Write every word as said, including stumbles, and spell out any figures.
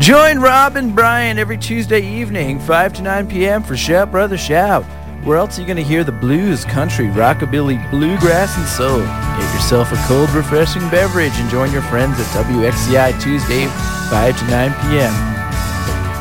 Join Rob and Brian every Tuesday evening, five to nine p.m. for Shout Brother Shout. Where else are you going to hear the blues, country, rockabilly, bluegrass, and soul? Get yourself a cold, refreshing beverage and join your friends at W X C I Tuesday, five to nine p.m.